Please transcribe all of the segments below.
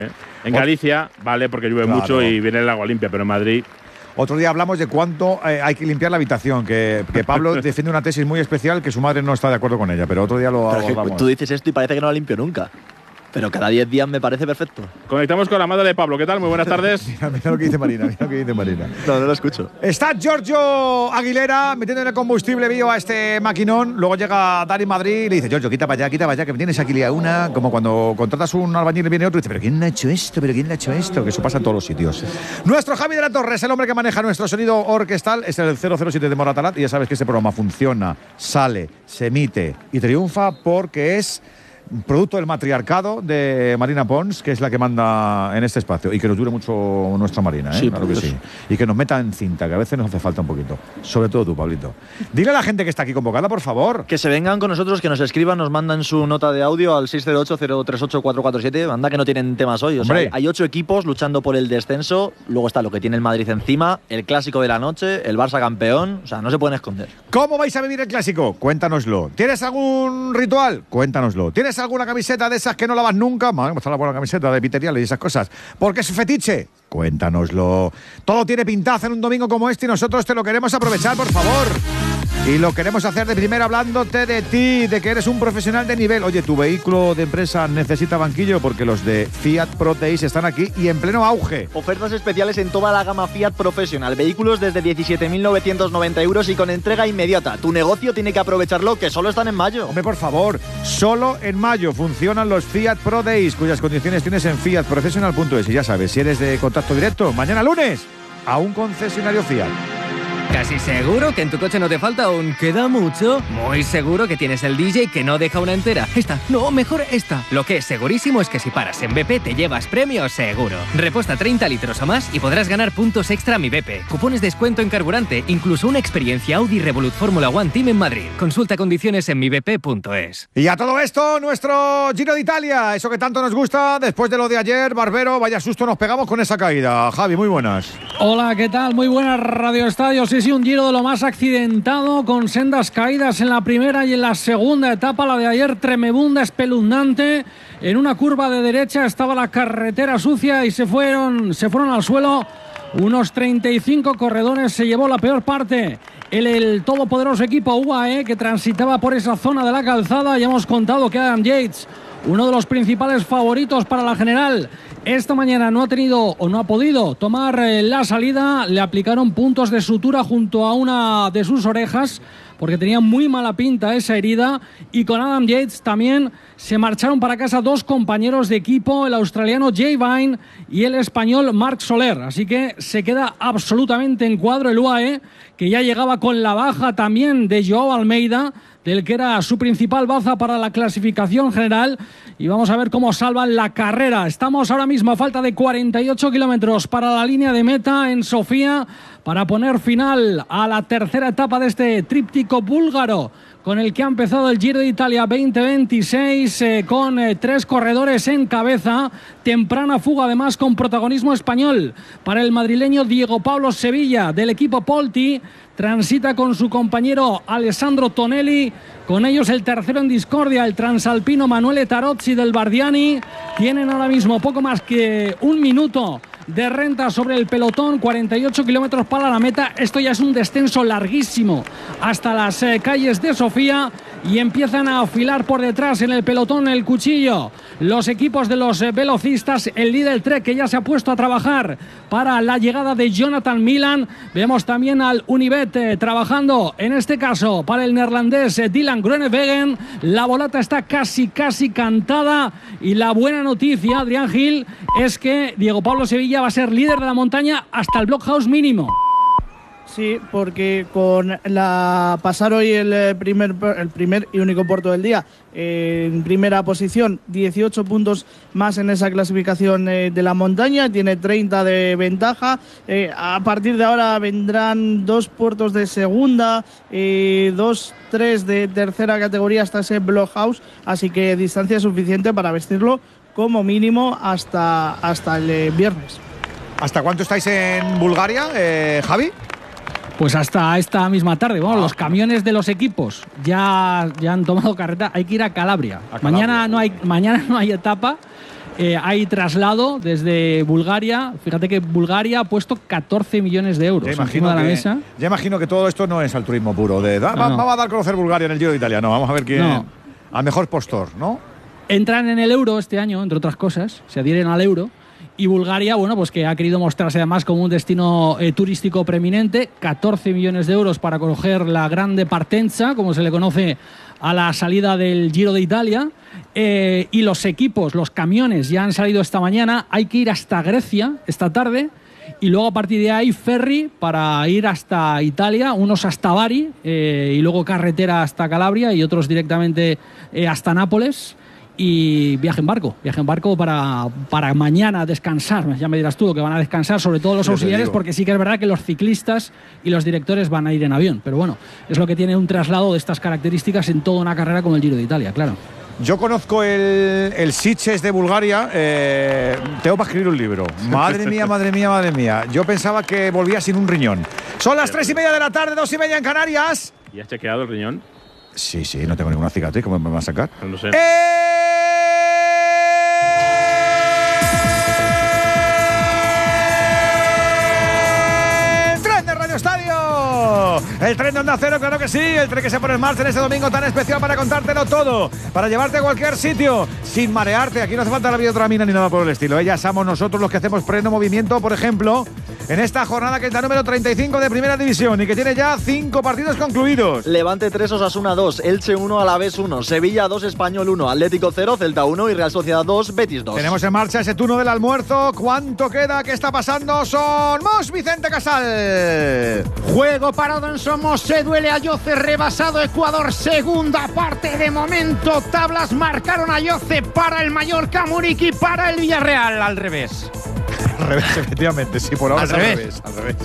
En Galicia, vale, porque llueve mucho y viene el agua limpia, pero en Madrid… Otro día hablamos de cuánto hay que limpiar la habitación, que Pablo defiende una tesis muy especial que su madre no está de acuerdo con ella, pero otro día lo hablamos. Tú dices esto y parece que no la limpio nunca. Pero cada 10 días me parece perfecto. Conectamos con la madre de Pablo. ¿Qué tal? Muy buenas tardes. mira lo que dice Marina, No lo escucho. Está Giorgio Aguilera metiéndole combustible bio a este maquinón. Luego llega Dani Madrid y le dice: Giorgio, quita para allá, que me tienes aquí a una. Como cuando contratas un albañil y viene otro y dice: ¿pero quién ha hecho esto? Que eso pasa en todos los sitios. Nuestro Javi de la Torre es el hombre que maneja nuestro sonido orquestal. Es el 007 de Moratalat. Y ya sabes que este programa funciona, sale, se emite y triunfa porque es producto del matriarcado de Marina Pons, que es la que manda en este espacio. Y que nos dure mucho nuestra Marina, ¿eh? Sí, claro que sí. Y que nos meta en cinta, que a veces nos hace falta un poquito. Sobre todo tú, Pablito. Dile a la gente que está aquí convocada, por favor. Que se vengan con nosotros, que nos escriban, nos mandan su nota de audio al 608-038-447. Anda que no tienen temas hoy. O sea, hay 8 equipos luchando por el descenso. Luego está lo que tiene el Madrid encima, el clásico de la noche, el Barça campeón. O sea, no se pueden esconder. ¿Cómo vais a vivir el clásico? Cuéntanoslo. ¿Tienes algún ritual? Cuéntanoslo. ¿Tienes alguna camiseta de esas que no lavas nunca? Madre, está la buena camiseta de Piteriales y esas cosas. ¿Por qué es fetiche? Cuéntanoslo. Todo tiene pintaza en un domingo como este y nosotros te lo queremos aprovechar, por favor. Y lo queremos hacer de primera hablándote de ti, de que eres un profesional de nivel. Oye, tu vehículo de empresa necesita banquillo porque los de Fiat Pro Days están aquí y en pleno auge. Ofertas especiales en toda la gama Fiat Professional. Vehículos desde 17.990 euros y con entrega inmediata. Tu negocio tiene que aprovecharlo, que solo están en mayo. Hombre, por favor, solo en mayo funcionan los Fiat Pro Days, cuyas condiciones tienes en fiatprofessional.es. Y ya sabes, si eres de contacto directo, mañana lunes, a un concesionario Fiat. ¿Casi seguro que en tu coche no te falta un queda mucho? Muy seguro que tienes el DJ que no deja una entera. Esta, no, mejor esta. Lo que es segurísimo es que si paras en BP te llevas premio seguro. Repuesta 30 litros o más y podrás ganar puntos extra a Mi BP. Cupones de descuento en carburante, incluso una experiencia Audi Revolut Fórmula One Team en Madrid. Consulta condiciones en mibp.es. Y a todo esto, nuestro Giro de Italia. Eso que tanto nos gusta. Después de lo de ayer, Barbero, vaya susto nos pegamos con esa caída. Javi, muy buenas. Hola, ¿qué tal? Muy buenas, Radio Estadio. Sí, un Giro de lo más accidentado, con sendas caídas en la primera y en la segunda etapa. La de ayer tremebunda, espeluznante. En una curva de derecha estaba la carretera sucia y se fueron al suelo unos 35 corredores. Se llevó la peor parte el todopoderoso equipo UAE, que transitaba por esa zona de la calzada. Ya hemos contado que Adam Yates, uno de los principales favoritos para la general, esta mañana no ha tenido o no ha podido tomar la salida. Le aplicaron puntos de sutura junto a una de sus orejas porque tenía muy mala pinta esa herida. Y con Adam Yates también se marcharon para casa 2 compañeros de equipo, el australiano Jay Vine y el español Marc Soler. Así que se queda absolutamente en cuadro el UAE, que ya llegaba con la baja también de Joao Almeida, del que era su principal baza para la clasificación general. Y vamos a ver cómo salvan la carrera. Estamos ahora mismo a falta de 48 kilómetros para la línea de meta en Sofía, para poner final a la tercera etapa de este tríptico búlgaro, con el que ha empezado el Giro de Italia 2026, con 3 corredores en cabeza. Temprana fuga además con protagonismo español para el madrileño Diego Pablo Sevilla del equipo Polti. Transita con su compañero Alessandro Tonelli. Con ellos el tercero en discordia, el transalpino Manuele Tarozzi del Bardiani. Tienen ahora mismo poco más que un minuto de renta sobre el pelotón, 48 kilómetros para la meta. Esto ya es un descenso larguísimo hasta las calles de Sofía, y empiezan a afilar por detrás en el pelotón el cuchillo los equipos de los velocistas. El líder Trek, que ya se ha puesto a trabajar para la llegada de Jonathan Milan. Vemos también al Unibet trabajando, en este caso para el neerlandés Dylan Groenewegen. La bolata está casi cantada, y la buena noticia, Adrián Gil, es que Diego Pablo Sevilla va a ser líder de la montaña hasta el Blockhouse mínimo. Sí, porque con pasar hoy el primer y único puerto del día en primera posición, 18 puntos más en esa clasificación de la montaña, tiene 30 de ventaja. A partir de ahora vendrán 2 puertos de segunda, 3 de tercera categoría hasta ese Blockhouse, así que distancia suficiente para vestirlo como mínimo hasta el viernes. ¿Hasta cuánto estáis en Bulgaria, Javi? Pues hasta esta misma tarde. Bueno, los camiones de los equipos ya han tomado carreta. Hay que ir a Calabria. Mañana no hay etapa. hay traslado desde Bulgaria. Fíjate que Bulgaria ha puesto 14 millones de euros encima de la mesa. Ya imagino que todo esto no es altruismo puro. Vamos a dar a conocer Bulgaria en el Giro de Italia. No, vamos a ver quién al mejor postor, ¿no? Entran en el euro este año, entre otras cosas. Se adhieren al euro. Y Bulgaria, bueno, pues que ha querido mostrarse además como un destino turístico preeminente. 14 millones de euros para coger la Grande Partenza, como se le conoce a la salida del Giro de Italia. Y los equipos, los camiones ya han salido esta mañana. Hay que ir hasta Grecia esta tarde. Y luego a partir de ahí ferry para ir hasta Italia, unos hasta Bari y luego carretera hasta Calabria y otros directamente hasta Nápoles. Y viaje en barco para mañana descansar. Ya me dirás tú lo que van a descansar, sobre todo los auxiliares, porque sí que es verdad que los ciclistas y los directores van a ir en avión. Pero bueno, es lo que tiene un traslado de estas características en toda una carrera como el Giro de Italia, claro. Yo conozco el Sitges de Bulgaria. Tengo para escribir un libro. Madre mía. Yo pensaba que volvía sin un riñón. Son las 3:30 de la tarde, 2:30 en Canarias. ¿Y has chequeado el riñón? Sí, no tengo ninguna cicatriz. ¿Cómo me van a sacar? No sé. El tren de Onda Cero, claro que sí. El tren que se pone en marcha en este domingo tan especial para contártelo todo, para llevarte a cualquier sitio sin marearte. Aquí no hace falta la videotramina ni nada por el estilo. Ya somos nosotros los que hacemos Freno Movimiento, por ejemplo, en esta jornada que es la número 35 de Primera División y que tiene ya 5 partidos concluidos. Levante 3, Osasuna 2, Elche 1, Alavés 1, Sevilla 2, Español 1, Atlético 0, Celta 1 y Real Sociedad 2, Betis 2. Tenemos en marcha ese turno del almuerzo. ¿Cuánto queda? ¿Qué está pasando? Somos Vicente Casal. Juego parado en Somos, se duele a Yoce, rebasado Ecuador, segunda parte de momento, tablas marcaron a Yoce para el Mallorca, Muriqui para el Villarreal, al revés. Al revés, efectivamente, sí, por ahora al revés.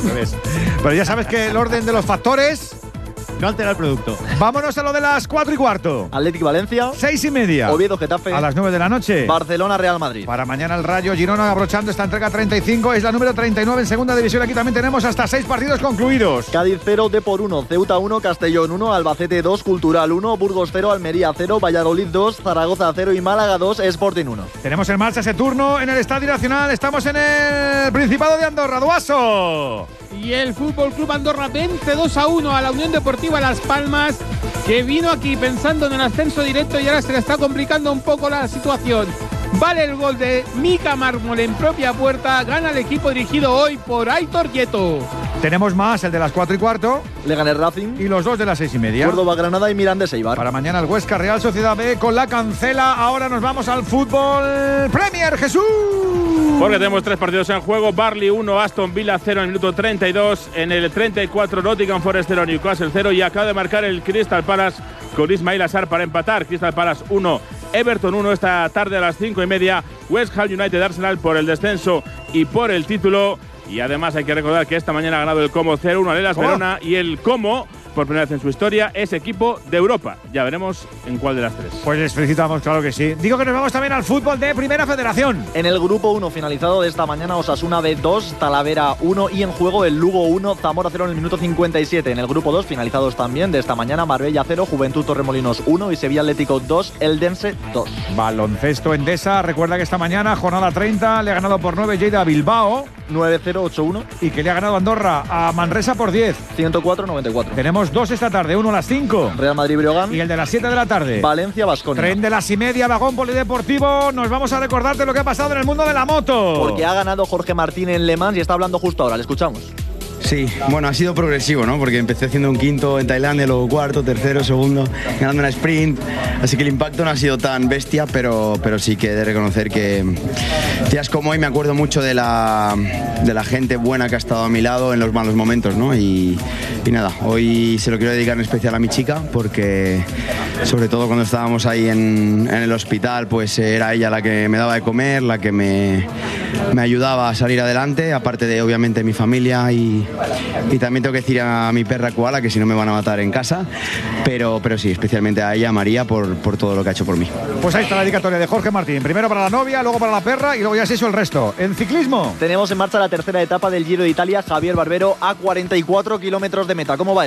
Pero ya sabes que el orden de los factores no altera el producto. Vámonos a lo de las 4:15. Atlético Valencia. 6:30. Oviedo Getafe. A las 9 de la noche. Barcelona Real Madrid. Para mañana el Rayo Girona abrochando esta entrega 35. Es la número 39 en segunda división. Aquí también tenemos hasta 6 partidos concluidos. Cádiz 0, Depor 1, Ceuta 1, Castellón 1, Albacete 2, Cultural 1, Burgos 0, Almería 0, Valladolid 2, Zaragoza 0 y Málaga 2, Sporting 1. Tenemos en marcha ese turno en el Estadio Nacional. Estamos en el Principado de Andorra. Duaso. Y el Fútbol Club Andorra vence 2-1 a la Unión Deportiva Las Palmas, que vino aquí pensando en el ascenso directo y ahora se le está complicando un poco la situación. Vale el gol de Mika Mármol en propia puerta. Gana el equipo dirigido hoy por Aitor Quieto. Tenemos más, el de las 4:15. Leganés Racing. Y los 2 de las 6:30. Córdoba Granada y Mirandés Eibar. Para mañana el Huesca Real Sociedad B con la Cancela. Ahora nos vamos al fútbol Premier, Jesús. Porque tenemos 3 partidos en juego. Burnley 1, Aston Villa 0 en el minuto 32. En el 34, Nottingham Forest 0, Newcastle 0. Y acaba de marcar el Crystal Palace con Ismail Assar para empatar. Crystal Palace 1, Everton 1 esta tarde a las 5:30. West Ham United Arsenal por el descenso y por el título. Y además hay que recordar que esta mañana ha ganado el Como 0-1 al Hellas Verona y el Como, por primera vez en su historia, es equipo de Europa. Ya veremos en cuál de las 3. Pues les felicitamos, claro que sí. Digo que nos vamos también al fútbol de Primera Federación. En el grupo 1 finalizado de esta mañana, Osasuna B 2, Talavera 1 y en juego el Lugo 1, Zamora 0 en el minuto 57. En el grupo 2 finalizados también de esta mañana, Marbella 0, Juventud Torremolinos 1 y Sevilla Atlético 2, Eldense 2. Baloncesto Endesa, recuerda que esta mañana, jornada 30, le ha ganado por 9 Lleida a Bilbao. 9-0, 8-1. Y que le ha ganado Andorra a Manresa por 10. 104-94. Tenemos 2 esta tarde, uno a las 5. Real Madrid-Breogán. Y el de las 7 de la tarde. Valencia-Baskonia. Tren de las 1:30, vagón polideportivo. Nos vamos a recordarte lo que ha pasado en el mundo de la moto. Porque ha ganado Jorge Martín en Le Mans y está hablando justo ahora. Le escuchamos. Sí, bueno, ha sido progresivo, ¿no? Porque empecé haciendo un quinto en Tailandia, luego cuarto, tercero, segundo, ganando una sprint. Así que el impacto no ha sido tan bestia, pero sí que he de reconocer que días como hoy me acuerdo mucho de la gente buena que ha estado a mi lado en los malos momentos, ¿no? Y nada, hoy se lo quiero dedicar en especial a mi chica, porque sobre todo cuando estábamos ahí en el hospital, pues era ella la que me daba de comer, la que me ayudaba a salir adelante, aparte de obviamente mi familia y también tengo que decir a mi perra Koala, que si no me van a matar en casa, pero sí, especialmente a ella, María, por todo lo que ha hecho por mí. Pues ahí está la dedicatoria de Jorge Martín, primero para la novia, luego para la perra y luego ya se hizo el resto. En ciclismo tenemos en marcha la tercera etapa del Giro de Italia, Javier Barbero a 44 kilómetros de meta. ¿Cómo va eso?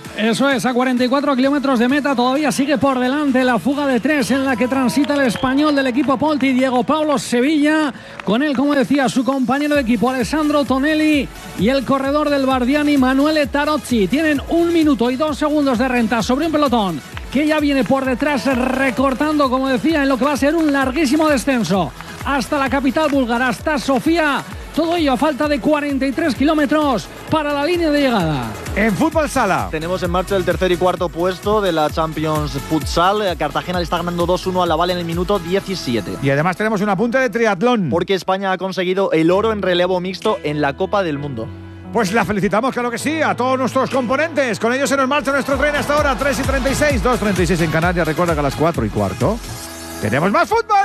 Eso es, a 44 kilómetros de meta todavía sigue por delante la fuga de 3 en la que transita el español del equipo Polti, Diego Pablo Sevilla, con él, como decía, su compañero de equipo Alessandro Tonelli y el corredor del Bardiani Manuele Tarozzi. Tienen 1 minuto y 2 segundos de renta sobre un pelotón que ya viene por detrás recortando, como decía, en lo que va a ser un larguísimo descenso hasta la capital búlgara, hasta Sofía. Todo ello a falta de 43 kilómetros para la línea de llegada. En Fútbol Sala tenemos en marcha el tercer y cuarto puesto de la Champions Futsal. Cartagena le está ganando 2-1 a Laval en el minuto 17. Y además tenemos un apunte de triatlón. Porque España ha conseguido el oro en relevo mixto en la Copa del Mundo. Pues la felicitamos, claro que sí, a todos nuestros componentes. Con ellos se nos marcha nuestro tren hasta ahora, 3:36, 2:36 en Canarias. Recuerda que a las 4:15 tenemos más fútbol.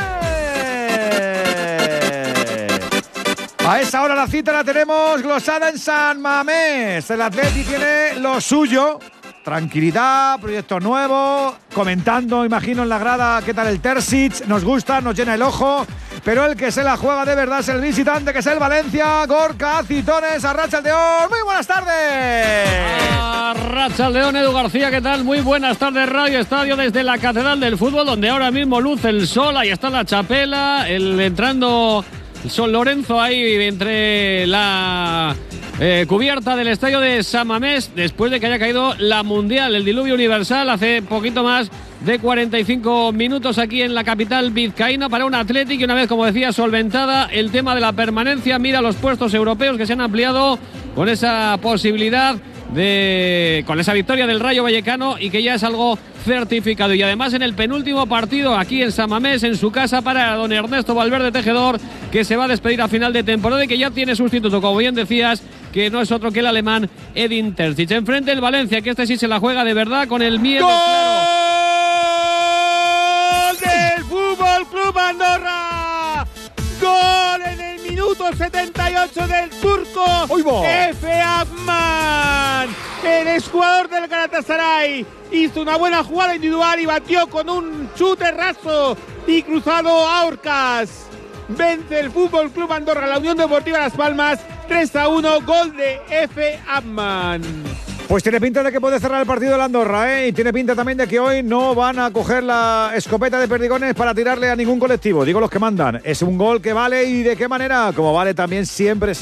A esa hora la cita la tenemos glosada en San Mamés. El Atleti tiene lo suyo. Tranquilidad, proyecto nuevo, comentando, imagino, en la grada qué tal el Terzic. Nos gusta, nos llena el ojo. Pero el que se la juega de verdad es el visitante, que es el Valencia. Gorka Citones, Arratsaldeon. Muy buenas tardes. Arratsaldeon, Edu García, ¿qué tal? Muy buenas tardes, Radio Estadio, desde la Catedral del Fútbol, donde ahora mismo luce el sol. Ahí está la chapela, entrando San Lorenzo ahí entre la cubierta del estadio de San Mamés, después de que haya caído la Mundial, el diluvio universal, hace poquito más de 45 minutos aquí en la capital vizcaína para un Athletic, y una vez, como decía, solventada el tema de la permanencia, mira los puestos europeos que se han ampliado con esa posibilidad con esa victoria del Rayo Vallecano, y que ya es algo certificado. Y además en el penúltimo partido aquí en San Mamés, en su casa, para don Ernesto Valverde Tejedor, que se va a despedir a final de temporada y que ya tiene sustituto, como bien decías, que no es otro que el alemán Edin Terzic. Enfrente el Valencia, que este sí se la juega de verdad, con el miedo claro. ¡Del Fútbol Club Andorra! ¡Gol en el minuto 78 del turco Efe Akman! El exjugador del Galatasaray hizo una buena jugada individual y batió con un chute raso y cruzado a Orcas. Vence el Fútbol Club Andorra, la Unión Deportiva Las Palmas, 3-1, gol de Efe Akman. Pues tiene pinta de que puede cerrar el partido de Andorra, ¿eh? Y tiene pinta también de que hoy no van a coger la escopeta de perdigones para tirarle a ningún colectivo. Digo los que mandan. Es un gol que vale, ¿y de qué manera? Como vale también siempre el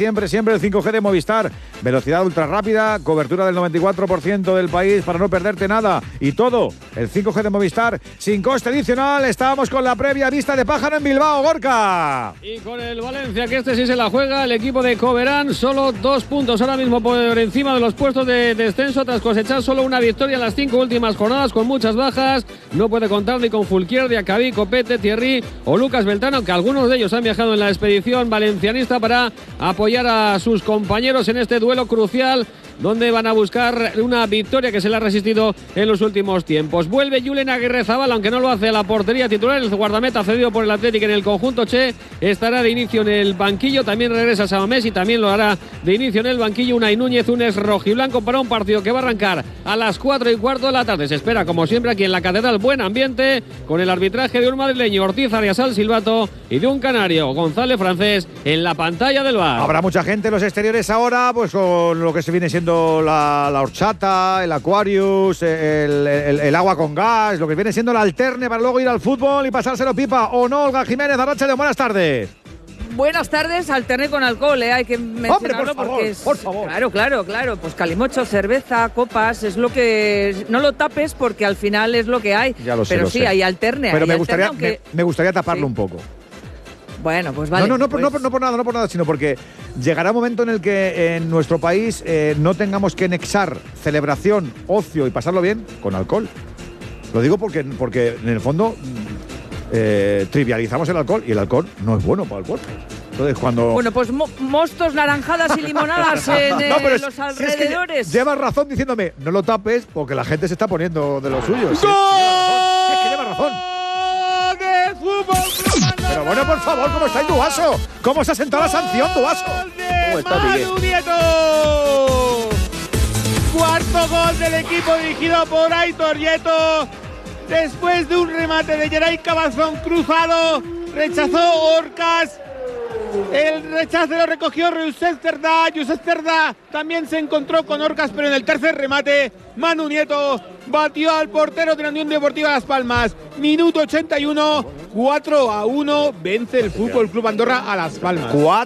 5G de Movistar. Velocidad ultra rápida, cobertura del 94% del país para no perderte nada. Y todo, el 5G de Movistar, sin coste adicional. Estábamos con la previa vista de pájaro en Bilbao, Gorka. Y con el Valencia, que este sí se la juega, el equipo de Coberán, solo 2 puntos ahora mismo por encima de los puestos de descenso, tras cosechar solo una victoria en las 5 últimas jornadas, con muchas bajas. No puede contar ni con Fulquier, Diacabí, Copete, Thierry o Lucas Beltrán, aunque algunos de ellos han viajado en la expedición valencianista para apoyar a sus compañeros en este duelo crucial, donde van a buscar una victoria que se le ha resistido en los últimos tiempos. Vuelve Julen Aguirrezabal, aunque no lo hace a la portería titular. El guardameta cedido por el Athletic en el conjunto Che estará de inicio en el banquillo. También regresa San Mamés y también lo hará de inicio en el banquillo Unai Núñez, un ex rojiblanco, para un partido que va a arrancar a las 4:15 de la tarde. Se espera, como siempre, aquí en la Catedral, buen ambiente, con el arbitraje de un madrileño, Ortiz Arias al silbato, y de un canario, González Francés, en la pantalla del VAR. Habrá mucha gente en los exteriores ahora, pues con lo que se viene siendo la horchata, el Aquarius, el agua con gas, lo que viene siendo la alterne para luego ir al fútbol y pasárselo pipa. ¿O no, Olga Jiménez? Arratsaldeon, buenas tardes. Buenas tardes, alterne con alcohol, hay que mencionarlo. Hombre, por favor, porque es, por favor. Claro, pues calimocho, cerveza, copas, es lo que... No lo tapes porque al final es lo que hay. Ya lo sé, pero lo sí, sé. hay alterne. Pero hay me gustaría taparlo un poco. Bueno, pues vale. No por nada, sino porque llegará un momento en el que en nuestro país no tengamos que nexar celebración, ocio y pasarlo bien con alcohol. Lo digo porque en el fondo trivializamos el alcohol y el alcohol no es bueno para el cuerpo. Entonces, cuando... Bueno, pues mostos, naranjadas y limonadas en los alrededores. Es que llevas razón diciéndome, no lo tapes porque la gente se está poniendo de los suyos. ¡Gol! Es que llevas razón. ¡Del Fútbol! Pero bueno, por favor, ¿cómo está Duaso? ¿Cómo se ha sentado la sanción, Duaso? ¿Cómo está Manu Nieto? Cuarto gol del equipo dirigido por Aitor Nieto. Después de un remate de Geray Cabazón cruzado, rechazó Orcas El rechace lo recogió Josep Cerdá también se encontró con Orcas, pero en el tercer remate Manu Nieto batió al portero de la Unión Deportiva Las Palmas. Minuto 81, 4-1, vence el Fútbol Club Andorra a Las Palmas.